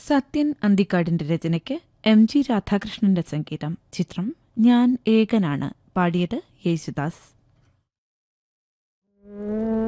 Sathyan അന്തിക്കാടിന്റെ രചനയ്ക്ക് MG. രാധാകൃഷ്ണന്റെ സംഗീതം. ചിത്രം ഞാൻ ഏകനാണ്. പാടിയത് യേശുദാസ്.